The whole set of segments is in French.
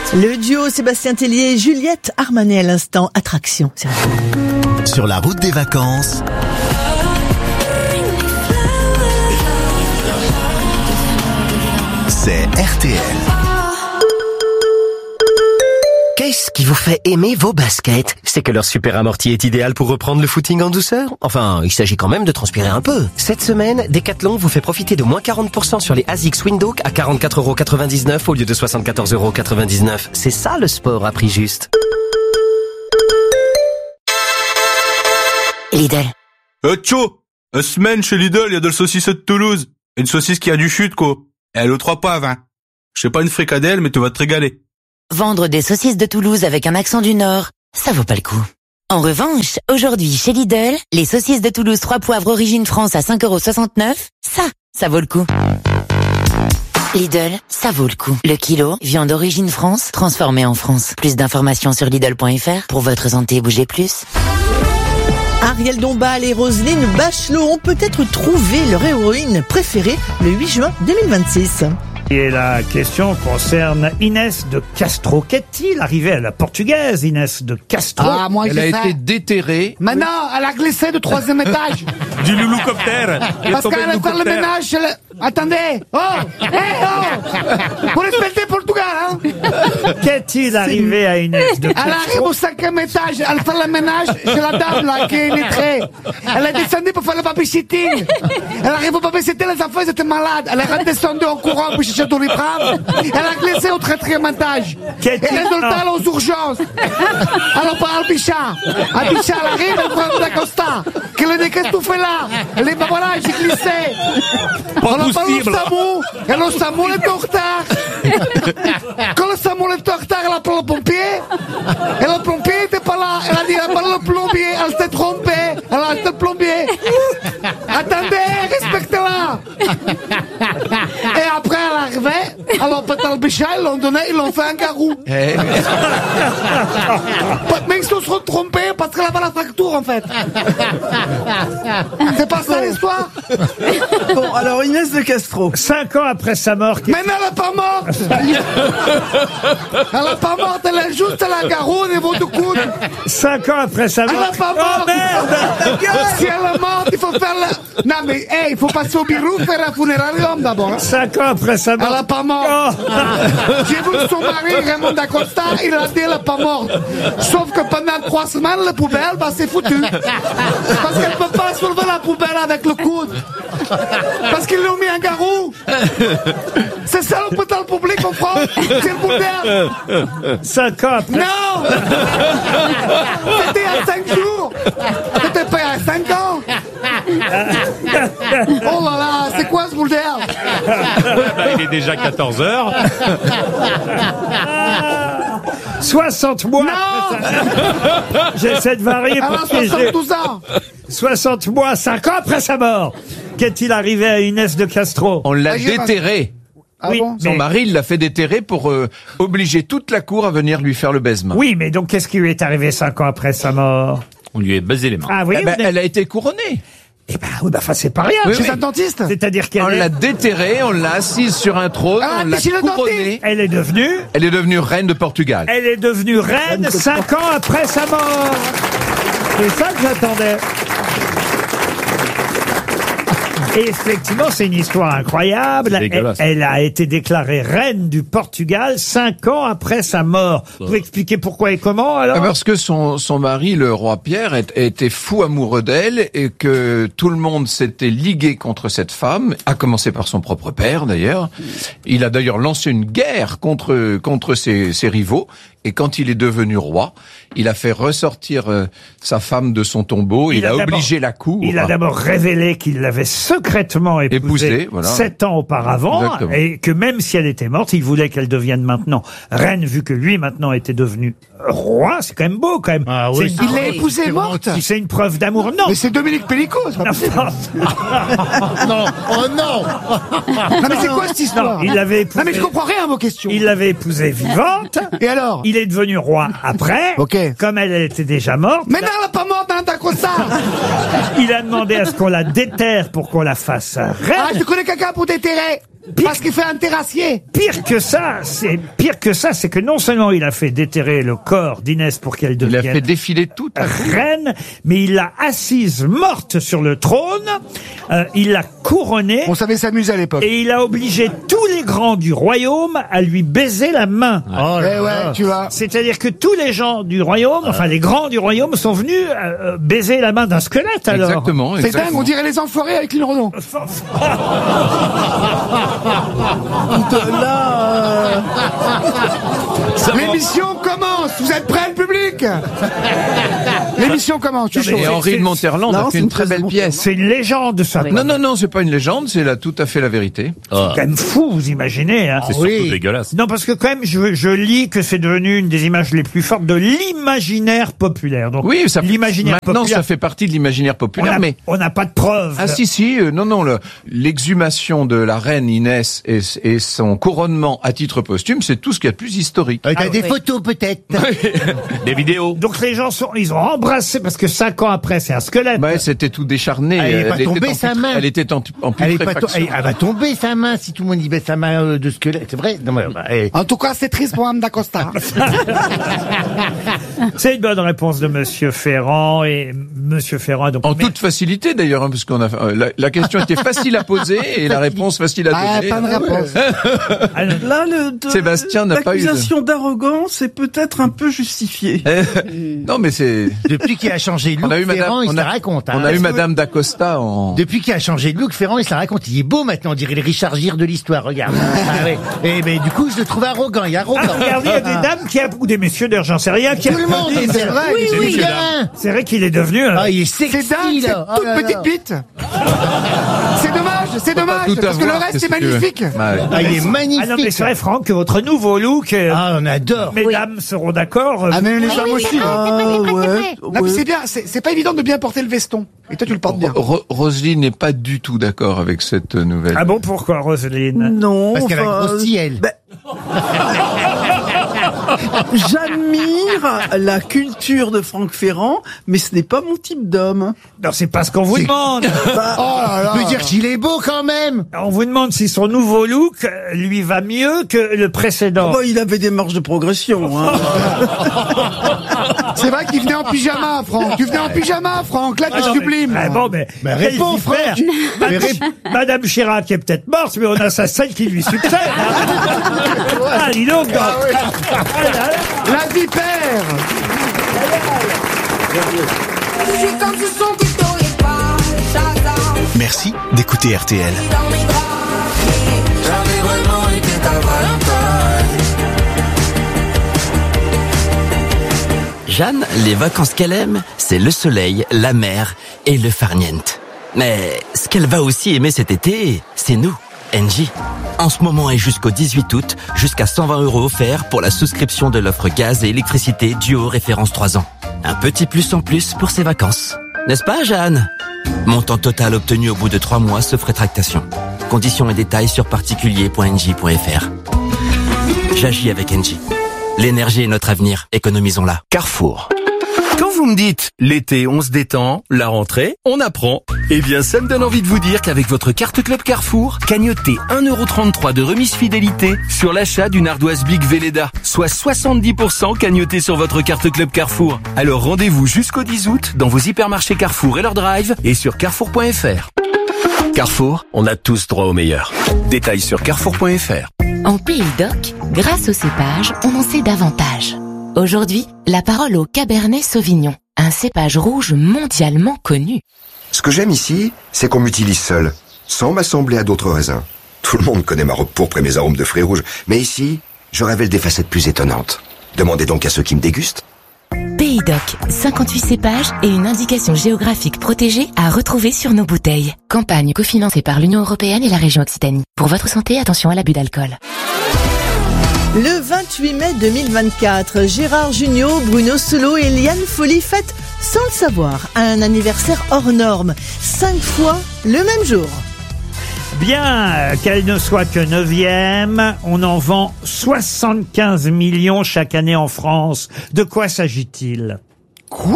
Le duo Sébastien Tellier et Juliette Armanet à l'instant, Attraction. Sur la route des vacances. C'est RTL. Qu'est-ce qui vous fait aimer vos baskets? C'est que leur super amorti est idéal pour reprendre le footing en douceur? Enfin, il s'agit quand même de transpirer un peu. Cette semaine, Decathlon vous fait profiter de moins 40% sur les ASICS Windhoek à 44,99€ au lieu de 74,99€. C'est ça le sport à prix juste. Lidl. Tcho, une semaine chez Lidl, il y a de la saucisse de Toulouse. Une saucisse qui a du chute, quoi. Et elle est aux 3 poivres, hein. Je sais pas une fricadelle, mais tu vas te régaler. Vendre des saucisses de Toulouse avec un accent du Nord, ça vaut pas le coup. En revanche, aujourd'hui chez Lidl, les saucisses de Toulouse 3 poivres origine France à 5,69€, ça vaut le coup. Lidl, ça vaut le coup. Le kilo, viande d'origine France, transformée en France. Plus d'informations sur Lidl.fr. Pour votre santé, bougez plus. Ariel Dombal et Roselyne Bachelot ont peut-être trouvé leur héroïne préférée le 8 juin 2026. Et la question concerne Inès de Castro. Qu'est-il arrivé à la portugaise, Inès de Castro? Ah, moi, Elle a été déterrée. Maintenant, elle a glissé de 3e étage. Du louloucoptère. Parce qu'elle allait faire le ménage. Attendez. Oh! Vous respectez Portugal, hein? Qu'est-il arrivé à Inès de Elle Castro? arrive au 5e étage. Elle fait le ménage chez la dame, là, qui est lettrée. Elle est descendue pour faire le babysitting. Elle arrive au babysitting, les enfants, ils étaient malades. Elle est redescendue en courant pour chercher Doliprane. Elle a glissé au 4e étage. Et résultat, elle est aux urgences. Alors, par Albicha. Albicha, elle arrive, elle prend la Costa. Qu'elle lui dit, qu'est-ce que tu fais là? Elle dit, bah voilà, j'ai glissé. On parle au SAMU. Et le SAMU est en retard. Quand le SAMU est en retard, elle appelle le pompier. Et le pompier n'était pas là. Elle a dit, elle parle le plombier. Elle s'est trompée. Elle a acheté le plombier. Attendez, respectez-la. Et après, elle arrivait. Alors, peut-être Albicha, ils l'ont donné, ils l'ont fait un garou. Mais ils se sont trompés parce qu'elle avait la fracture, en fait. C'est pas ça l'histoire? Bon, alors Inès de Castro. 5 ans après sa mort. Mais elle n'est pas morte. Elle n'est pas morte, elle est juste à la garou au niveau du coude. 5 ans après sa Elle mort. n'est pas morte. Oh merde! Si elle est morte, il faut faire la... Non mais, il faut passer au bureau, faire un funérarium d'abord. 5 ans après sa mort. Elle n'est pas morte. Oh. J'ai vu son mari, Raymond Dacosta, il a dit elle n'est pas morte. Sauf que pendant 3 semaines, la poubelle, bah c'est foutu. Parce qu'elle ne peut pas soulever la poubelle avec le coude. Parce qu'ils lui ont mis un garou. C'est ça l'hôpital public en France. C'est le bordel. 5 ans après. Non. C'était il y a 5 jours. C'était pas il y a 5 ans. Oh là là, c'est quoi ce bordel? Il est déjà 14h. 60 mois. Non. J'essaie de varier Elle a pour piéger. 72 ans. 60 mois, 5 ans après sa mort. Qu'est-il arrivé à Inès de Castro? On l'a j'ai déterrée. Ah Oui, bon? Son mais- mari, il l'a fait déterrer pour obliger toute la cour à venir lui faire le baisement. Oui, mais donc qu'est-ce qui lui est arrivé 5 ans après sa mort? On lui a baisé les mains. Ah oui, Eh ben, vous n'êtes- elle a été couronnée. Eh ben, oui, bah, enfin, c'est pas rien. Oui, Chez oui. un dentiste. C'est-à-dire qu'elle On l'a est... déterrée, on l'a assise sur un trône, Ah, on l'a chez le couronnée. Elle est devenue... Elle est devenue reine de Portugal. Elle est devenue reine 5 ans après sa mort. C'est ça que j'attendais. Et effectivement, c'est une histoire incroyable. C'est dégueulasse. Elle a été déclarée reine du Portugal 5 ans après sa mort. Vous pouvez expliquer pourquoi et comment, alors? Parce que son mari, le roi Pierre, était fou amoureux d'elle et que tout le monde s'était ligué contre cette femme, à commencer par son propre père d'ailleurs. Il a d'ailleurs lancé une guerre contre ses rivaux. Et quand il est devenu roi, il a fait ressortir sa femme de son tombeau. Il a obligé la cour. Il a d'abord révélé qu'il l'avait secrètement épousée voilà. 7 ans auparavant. Exactement. Et que même si elle était morte, il voulait qu'elle devienne maintenant reine, vu que lui maintenant était devenu roi. C'est quand même beau, quand même. Ah oui, C'est une- Il l'a épousée morte. C'est une preuve d'amour. Non. Mais c'est Dominique Pellico, c'est pas possible. Non. Oh non. Non mais c'est quoi cette histoire? Non, il l'avait épousée. Non mais je comprends rien à vos questions. Il l'avait épousée vivante. Et alors? Il est devenu roi après. Ok. Comme elle était déjà morte. Mais non, elle n'est pas morte, Nanda Costa. Il a demandé à ce qu'on la déterre pour qu'on la fasse reine. Ah, je connais quelqu'un pour déterrer. Parce qu'il fait un terrassier. Pire que ça, c'est que non seulement il a fait déterrer le corps d'Inès pour qu'elle devienne Il a fait défiler tout à coup. reine, mais il l'a assise morte sur le trône, il l'a couronnée. On savait s'amuser à l'époque. Et il a obligé tous les grands du royaume à lui baiser la main. Tu vois. C'est-à-dire que tous les gens du royaume, enfin les grands du royaume, sont venus baiser la main d'un squelette alors. Exactement. C'est dingue, on dirait les enfoirés avec Lynn Renaud. L'émission commence. Vous êtes prêts, le public? L'émission commence. Tu Non, mais Et Henri de Monterland a fait une très belle pièce. C'est une légende, ça. Non, c'est pas une légende, c'est là tout à fait la vérité. C'est quand même fou, vous imaginez. Hein. C'est surtout dégueulasse. Non, parce que quand même, je lis que c'est devenu une des images les plus fortes de l'imaginaire populaire. Donc, Oui, ça, l'imaginaire maintenant populaire. ça fait partie de l'imaginaire populaire, mais On n'a pas de preuves. ah si, non, l'exhumation de la reine Inès et son couronnement à titre posthume, c'est tout ce qu'il y a de plus historique. T'as des photos peut-être. Des vidéos. Donc les gens ils ont embrassé parce que 5 ans après, c'est un squelette. Ouais, c'était tout décharné. Elle est pas tombée, sa main. Elle était en Elle est pas putréfaction. elle va tomber sa main si tout le monde y baisse sa main de squelette. C'est vrai. Non, mais, En tout cas, c'est triste pour Mme d'Acosta. C'est une bonne réponse de Monsieur Ferrand et Monsieur Ferrand. Donc, En toute facilité d'ailleurs, hein, parce qu'on a la question était facile à poser et la réponse facile à donner. Pas de réponse. Là, Sébastien n'a pas eu de- l'accusation d'arrogance est peut-être un peu justifiée. Non, mais c'est. depuis qu'il a changé de look, Ferrand, il se la raconte. On a eu Madame d'Acosta en. Depuis qu'il a changé de look, Ferrand, il se la raconte. Il est beau maintenant, on dirait le Richard Gere de l'histoire, regarde. Ah ouais. Et ben, du coup, je le trouve arrogant, il est arrogant. regardez, il y a des dames ou des messieurs d'ailleurs, j'en sais rien, qui Tout le monde, applaudissent. c'est vrai. Oui, bien. C'est vrai qu'il est devenu. Ah, il est sexy, C'est dingue, c'est là. Oh toute là là. petite bite. C'est dommage, tout parce que le avoir, reste qu'est-ce c'est que tu veux. magnifique. Ouais. Ah, il est magnifique. Ah non, mais c'est vrai, Franck, que votre nouveau look, Ah, on adore. mesdames seront d'accord. Ah, même les femmes aussi. Ouais. Non, mais c'est bien, c'est pas évident de bien porter le veston. Et toi, tu le portes bien. Roselyne n'est pas du tout d'accord avec cette nouvelle. Ah bon, pourquoi, Roselyne? Non. Parce qu'elle a grossi, elle. J'admire la culture de Franck Ferrand, mais ce n'est pas mon type d'homme. Non, c'est pas ce qu'on vous demande. Oh là là. Je veux dire qu'il est beau quand même. On vous demande si son nouveau look lui va mieux que le précédent. Bon, il avait des marges de progression. Hein. C'est vrai qu'il venait en pyjama, Franck. Tu venais en pyjama, Franck. Là, Ah tu non, sublimes. mais, bon, mais réponds, frère. Madame Chirac est peut-être morte, mais on a sa scène qui lui succède. Ah, dis donc. La vipère. Merci d'écouter RTL. Jeanne, les vacances qu'elle aime, c'est le soleil, la mer et le farniente. Mais ce qu'elle va aussi aimer cet été, c'est nous, Engie. En ce moment et jusqu'au 18 août, jusqu'à 120 € offerts pour la souscription de l'offre gaz et électricité duo référence 3 ans. Un petit plus en plus pour ses vacances. N'est-ce pas, Jeanne? Montant total obtenu au bout de 3 mois sauf rétractation. Conditions et détails sur particulier.engie.fr. J'agis avec Engie. L'énergie est notre avenir, économisons-la. Carrefour. Quand vous me dites l'été on se détend, la rentrée on apprend, eh bien ça me donne envie de vous dire qu'avec votre carte Club Carrefour, cagnotez 1,33 € de remise fidélité sur l'achat d'une ardoise Big Velleda, soit 70% cagnoté sur votre carte Club Carrefour. Alors rendez-vous jusqu'au 10 août dans vos hypermarchés Carrefour et leur drive et sur carrefour.fr. Carrefour, on a tous droit au meilleur. Détails sur carrefour.fr. En Pays d'Oc, grâce au cépage, on en sait davantage. Aujourd'hui, la parole au Cabernet Sauvignon, un cépage rouge mondialement connu. Ce que j'aime ici, c'est qu'on m'utilise seul, sans m'assembler à d'autres raisins. Tout le monde connaît ma robe pourpre et mes arômes de fruits rouges, mais ici, je révèle des facettes plus étonnantes. Demandez donc à ceux qui me dégustent. Pays d'Oc, 58 cépages et une indication géographique protégée à retrouver sur nos bouteilles. Campagne cofinancée par l'Union européenne et la région Occitanie. Pour votre santé, attention à l'abus d'alcool. Le 28 mai 2024, Gérard Jugnot, Bruno Solo et Liane Folly fêtent, sans le savoir, un anniversaire hors norme. 5 fois le même jour. Bien qu'elle ne soit que 9e, on en vend 75 millions chaque année en France. De quoi s'agit-il? Quoi?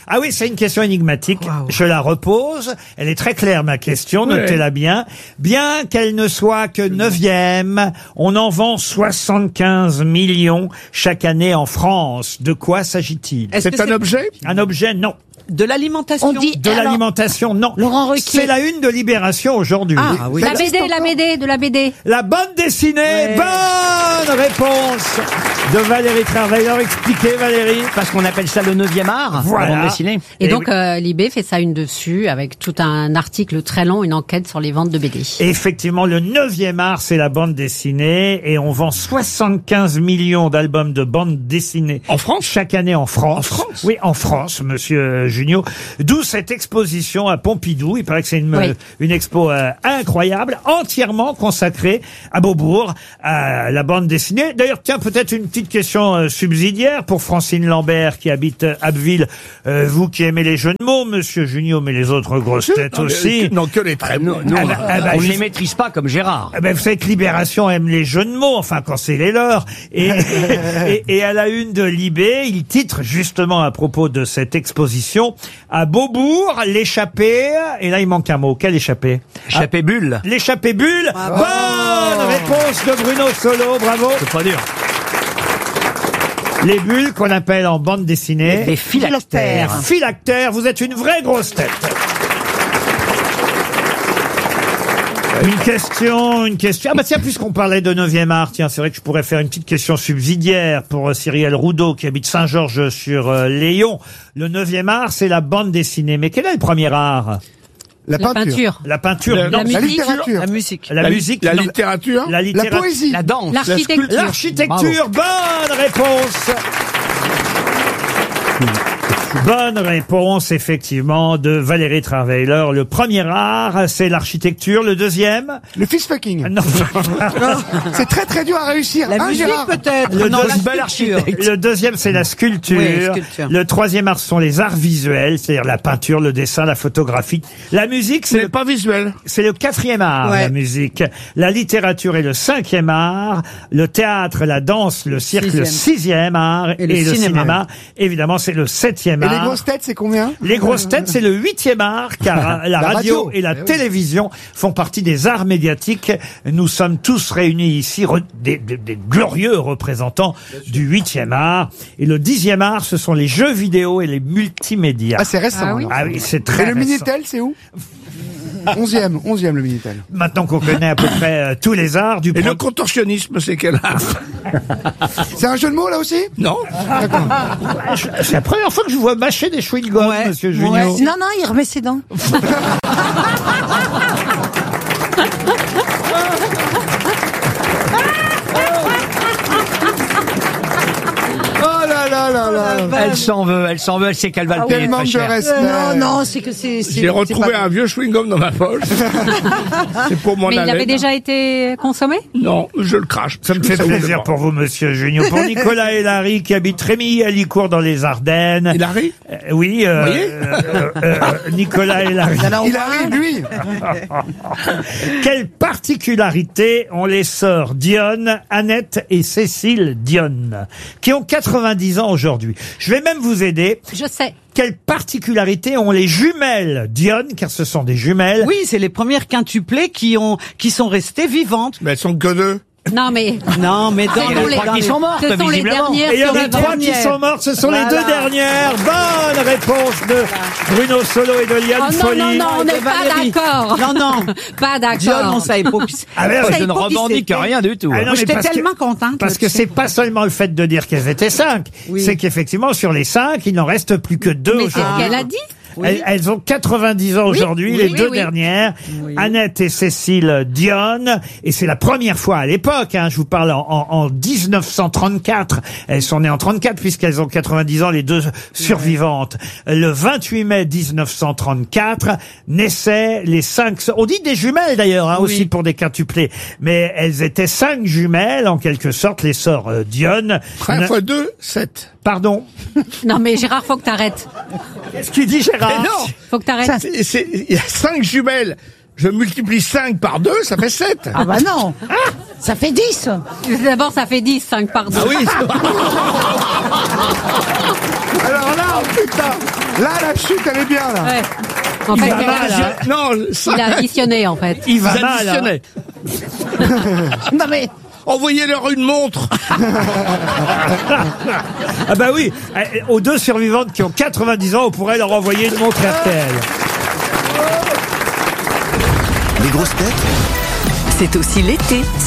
Ah oui, c'est une question énigmatique. Je la repose. Elle est très claire, ma question. Notez-la bien. Bien qu'elle ne soit que 9e, on en vend 75 millions chaque année en France. De quoi s'agit-il? C'est un objet? Un objet, non. De l'alimentation. De l'alimentation, non. Laurent Ruquier. C'est la une de Libération aujourd'hui. Ah oui. La BD, de la BD. La bande dessinée. Bonne réponse de Valérie Trierweiler. Expliquez, Valérie. Parce qu'on appelle ça le 9e art, Voilà. la bande dessinée. Et donc, Libé fait ça une dessus, avec tout un article très long, une enquête sur les ventes de BD. Et effectivement, le 9e art, c'est la bande dessinée. Et on vend 75 millions d'albums de bande dessinée. En France? Chaque année en France. En France? Oui, en France, monsieur Junio. D'où cette exposition à Pompidou. Il paraît que c'est une expo incroyable, entièrement consacrée à Beaubourg, à la bande dessinée. D'ailleurs, tiens, peut-être une petite question subsidiaire pour Francine Lambert qui habite Abbeville. Vous qui aimez les jeux de mots, monsieur Junio, mais les autres grosses têtes aussi. Non, que les très mots. On ne les maîtrise pas comme Gérard. Vous savez que Libération aime les jeux de mots, enfin quand c'est les leurs. Et à la une de Libé, il titre justement à propos de cette exposition à Beaubourg, l'échappée. Et là, il manque un mot. Quel échappée? Échappée bulle. L'échappée bulle. Bonne réponse de Bruno Solo. Bravo. C'est pas dur. Les bulles qu'on appelle en bande dessinée les phylactères. Phylactères. Vous êtes une vraie grosse tête. Une question. Ah bah tiens, puisqu'on parlait de 9e art, tiens, c'est vrai que je pourrais faire une petite question subsidiaire pour Cyrielle Roudot qui habite Saint-Georges-sur-Léon. Le 9e art, c'est la bande dessinée. Mais quel est le premier art? La peinture. La peinture, non. La littérature. La musique. La musique. La non. littérature. La La poésie. La danse. L'architecture. L'architecture. Bonne réponse. Bonne réponse, effectivement, de Valérie Trierweiler. Le premier art, c'est l'architecture. Le deuxième? Le fist fucking. Non. C'est très très dur à réussir. La musique Gérard. peut-être. Le Non, la bel architecte. Le deuxième, c'est la sculpture. Oui, sculpture. Le troisième art, ce sont les arts visuels, c'est-à-dire la peinture, le dessin, la photographie. La musique, C'est pas visuel. c'est le 4e art, Ouais. la musique. La littérature est le 5e art. Le théâtre, la danse, le cirque, le 6e art. Et le cinéma. Évidemment, c'est le 7e Et art. les grosses têtes, c'est combien? Les grosses têtes, c'est le 8e art, car la radio et la télévision font partie des arts médiatiques. Nous sommes tous réunis ici, des glorieux représentants du 8e art. Et le 10e art, ce sont les jeux vidéo et les multimédias. Ah, c'est récent. Ah oui. alors. Ah oui, c'est très Et le récent. Minitel, c'est où? 11e le Minitel. Maintenant qu'on connaît à peu près tous les arts du Et le contorsionnisme, c'est quel art? C'est un jeu de mots, là aussi? Non. C'est la première fois que je vois mâcher des chewing-gums, monsieur Junio. Non, il remet ses dents. Oh là là là là. Elle s'en veut, elle sait qu'elle va le payer Quel manque très de cher. respect. Non, c'est que c'est. J'ai retrouvé un vieux chewing-gum dans ma poche. C'est pour mon Mais il haleine. avait déjà été consommé? Non, je le crache. Ça me fait plaisir pour vous, monsieur Junio. Pour Nicolas et Larry, qui habitent Rémy-Alicourt dans les Ardennes. Et Larry? Oui, voyez Nicolas et Larry. Il arrive, lui. Quelle particularité ont les sœurs Dionne, Annette et Cécile Dionne, qui ont 90 ans aujourd'hui. Je vais même vous aider. Je sais. Quelle particularité ont les jumelles Dionne, car ce sont des jumelles. Oui, c'est les premières quintuplées qui sont restées vivantes. Mais elles sont que deux. Non, mais. Non, mais dans Ce sont les trois qui sont mortes, Ce sont les visiblement. dernières. Et il y en a survivantes. 3 qui sont mortes, ce sont les 2 dernières. Bonne réponse de Bruno Solo et de Liane Oh non, Folly. non, non, on n'est pas Valérie. d'accord. Non, non. Pas Dionne, on d'accord. savait pas qui Ah, mais Je ne revendique rien du tout. Ah non, mais J'étais parce que- tellement contente. Parce que c'est pas seulement le fait de dire qu'elles étaient 5, c'est qu'effectivement sur les 5, il n'en reste plus que 2 Mais c'est ce aujourd'hui. qu'elle a dit. Elles ont 90 ans aujourd'hui, oui, les oui, 2 oui. dernières, Annette et Cécile Dionne, et c'est la première fois à l'époque, hein, je vous parle en 1934, elles sont nées en 34 puisqu'elles ont 90 ans, les 2 survivantes. Le 28 mai 1934, naissaient les 5, on dit des jumelles d'ailleurs, hein, aussi pour des quintuplés, mais elles étaient 5 jumelles, en quelque sorte, les sœurs Dionne. 5 fois 2, 7. Pardon. Non, mais Gérard, faut que t'arrêtes. Qu'est-ce qu'il dit, Gérard? Mais non. Faut que t'arrêtes. Il y a 5 jumelles. Je multiplie 5 par 2, ça fait 7. Ah bah non. Ça fait 10. D'abord, ça fait 10, 5 par 2. Ah oui, c'est vrai. Alors là, oh putain, là la chute elle est bien là. Ouais. En Il fait, va mal, hein. Non, ça, il a additionné en fait. Il va vous mal. hein. additionnez. Non mais, Envoyez-leur une montre. Ah bah oui, aux deux survivantes qui ont 90 ans, on pourrait leur envoyer une montre RTL. Les grosses têtes C'est aussi l'été